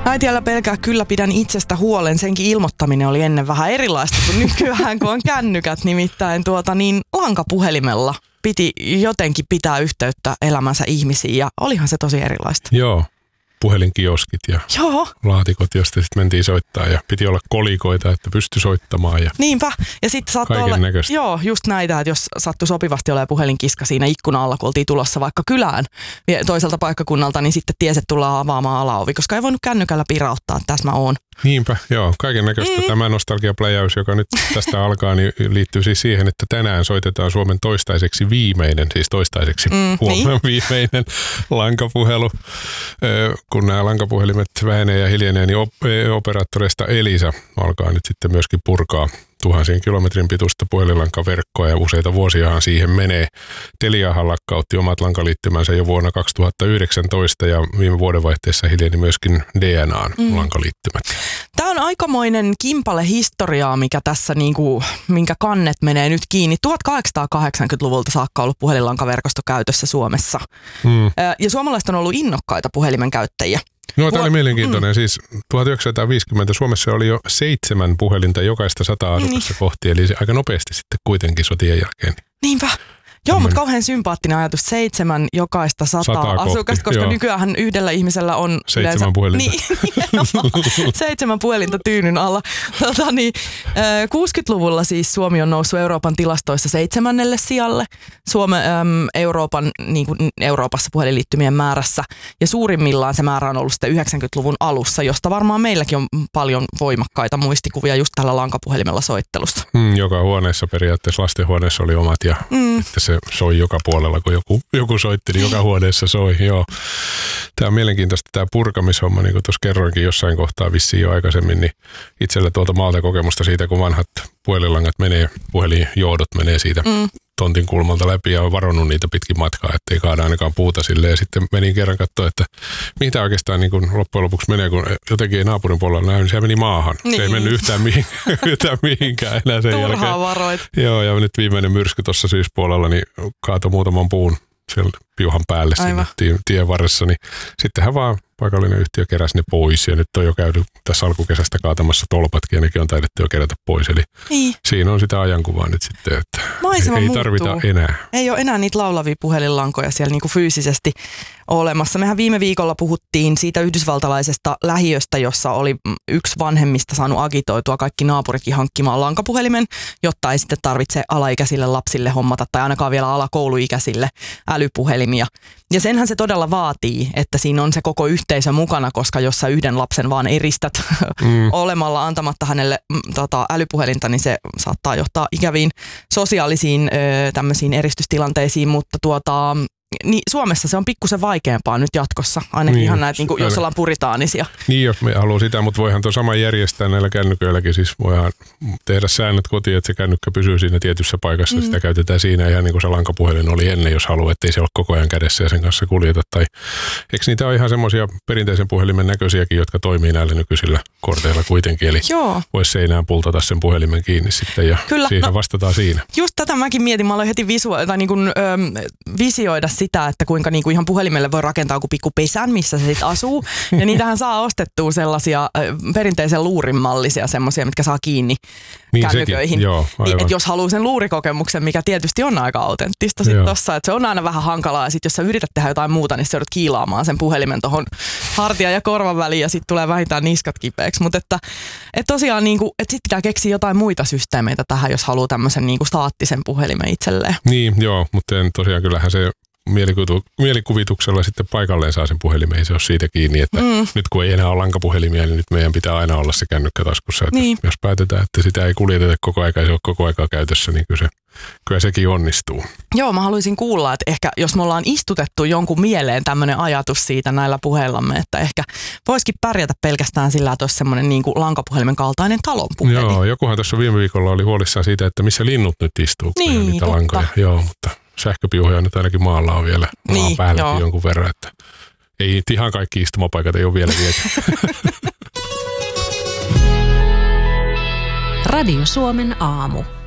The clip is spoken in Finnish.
Äitiällä pelkää kyllä pidän itsestä huolen. Senkin ilmoittaminen oli ennen vähän erilaista kuin nykyään, kun on kännykät. Nimittäin lankapuhelimella piti jotenkin pitää yhteyttä elämänsä ihmisiin ja olihan se tosi erilaista. Joo. Puhelinkioskit ja laatikot, josta sitten mentiin soittaa ja piti olla kolikoita, että pystyi soittamaan. Ja niinpä. Ja sitten saattoi olla, just näitä, että jos sattui sopivasti olemaan puhelinkiska siinä ikkunan alla, kun oltiin tulossa vaikka kylään toiselta paikkakunnalta, niin sitten tiesi, että tullaan avaamaan alaovi, koska ei voinut kännykällä pirauttaa, että tässä mä oon. Niinpä, joo. Kaiken näköistä. Tämä nostalgiapläjäys, joka nyt tästä alkaa, niin liittyy siis siihen, että tänään soitetaan Suomen toistaiseksi viimeinen viimeinen lankapuhelu. Kun nämä lankapuhelimet vähenee ja hiljenee, niin operaattoreista Elisa alkaa nyt sitten myöskin purkaa tuhansien kilometrin pituista puhelinlankaverkkoa ja useita vuosiahan siihen menee. Teliahan lakkautti omat lankaliittymänsä jo vuonna 2019 ja viime vuodenvaihteessa hiljeni myöskin DNAn lankaliittymät. Tämä on aikamoinen kimpale historiaa, mikä tässä minkä kannet menee nyt kiinni. 1880-luvulta saakka ollut puhelinlankaverkosto käytössä Suomessa. Ja suomalaiset on ollut innokkaita puhelimen käyttäjiä. No, tämä oli mielenkiintoinen. Siis 1950 Suomessa oli jo 7 puhelinta jokaista 100 asukasta kohti, eli se aika nopeasti sitten kuitenkin sotien jälkeen. Niinpä. Joo, mutta kauhean sympaattinen ajatus. 7 jokaista 100 asukasta, koska nykyään yhdellä ihmisellä on 7 puhelinta. 7 puhelinta tyynyn alla. 60-luvulla siis Suomi on noussut Euroopan tilastoissa 7. sijalle. Euroopassa puhelinliittymien määrässä. Ja suurimmillaan se määrä on ollut sitten 90-luvun alussa, josta varmaan meilläkin on paljon voimakkaita muistikuvia just tällä lankapuhelimella soittelusta. Joka huoneessa periaatteessa, lastenhuoneessa oli omat ja että se soi joka puolella, kun joku soitti, niin joka huoneessa soi. Joo. Tämä on mielenkiintoista tämä purkamishomma, niin kuin tuossa kerroinkin jossain kohtaa vissiin jo aikaisemmin, niin itsellä tuolta maalta kokemusta siitä, kun vanhat puhelinlangat menee, puhelinjohdot menee siitä tontin kulmalta läpi ja on varonnut niitä pitkin matkaa, ettei kaada ainakaan puuta sille. Ja sitten menin kerran katsoa, että mitä oikeastaan niin kun loppujen lopuksi menee, kun jotenkin ei naapurin puolella näy, niin se meni maahan. Niin. Se ei mennyt yhtään mihinkään enää sen jälkeen. Turhaa varoit. Joo, ja nyt viimeinen myrsky tuossa syyspuolella, niin kaatoi muutaman puun siellä piuhan päälle siinä tien varressa, niin sittenhän vaan paikallinen yhtiö keräsi ne pois ja nyt on jo käynyt tässä alkukesästä kaatamassa tolpatkin ja nekin on taidettu jo kerätä pois. Eli siinä on sitä ajankuvaa nyt sitten, että ei tarvita enää. Ei ole enää niitä laulavia puhelinlankoja siellä niinku fyysisesti olemassa. Mehän viime viikolla puhuttiin siitä yhdysvaltalaisesta lähiöstä, jossa oli yksi vanhemmista saanut agitoitua kaikki naapuritkin hankkimaan lankapuhelimen, jotta ei sitten tarvitse alaikäisille lapsille hommata tai ainakaan vielä alakouluikäisille älypuhelimia. Ja senhän se todella vaatii, että siinä on se koko yhteisö mukana, koska jos sä yhden lapsen vaan eristät olemalla antamatta hänelle älypuhelinta, niin se saattaa johtaa ikäviin sosiaalisiin tämmöisiin eristystilanteisiin, mutta niin Suomessa se on pikkusen vaikeampaa nyt jatkossa, ainakin ihan näitä, niin jos ollaan puritaanisia. Niin, jos me haluaa sitä, mutta voihan tuon sama järjestää näillä kännyköilläkin, siis voidaan tehdä säännöt kotiin, että se kännykkä pysyy siinä tietyssä paikassa, sitä käytetään siinä ihan niin kuin se lankapuhelin oli ennen, jos haluaa, ettei se ole koko ajan kädessä ja sen kanssa kuljeta. Tai eikö niitä ole ihan semmoisia perinteisen puhelimen näköisiäkin, jotka toimii näillä nykyisillä korteilla kuitenkin, eli voisi seinään pultata sen puhelimen kiinni sitten ja siihen vastataan siinä. Just tätä mäkin mietin, mä aloin heti visioida sitä, että kuinka niinku ihan puhelimelle voi rakentaa joku pikku pesän, missä se sitten asuu. Ja niitähän saa ostettua sellaisia perinteisen luurin mallisia semmoisia, mitkä saa kiinni kännyköihin. Et jos haluaa sen luurikokemuksen, mikä tietysti on aika autenttista sitten tossa, että se on aina vähän hankalaa. Ja sitten jos sä yrität tehdä jotain muuta, niin sä joudut kiilaamaan sen puhelimen tohon hartia ja korvan väliin ja sitten tulee vähintään niskat kipeäksi. Mutta että tosiaan niinku, että sitten pitää keksiä jotain muita systeemeitä tähän, jos haluaa tämmöisen niinku staattisen puhelimen itselleen. Niin, joo, mutta tosiaan kyllähän se mielikuvituksella sitten paikalleen saa sen puhelimen, ei se ole siitä kiinni, että nyt kun ei enää ole lankapuhelimia, niin nyt meidän pitää aina olla se kännykkä taskussa. Niin. Jos päätetään, että sitä ei kuljeteta koko aika, ei se ole koko aikaa käytössä, niin kyllä sekin onnistuu. Joo, mä haluaisin kuulla, että ehkä jos me ollaan istutettu jonkun mieleen tämmöinen ajatus siitä näillä puheillamme, että ehkä voisikin pärjätä pelkästään sillä, että olisi semmoinen niin kuin lankapuhelimen kaltainen talonpuhelin. Joo, jokuhan tuossa viime viikolla oli huolissaan siitä, että missä linnut nyt istuu, kun ei niitä lankoja. Joo, mutta sähköpiuhoja nyt ainakin maalla on vielä maan päälläkin jonkun verran, että ei ihan kaikki istumapaikat ei ole vielä viety. Radio Suomen aamu.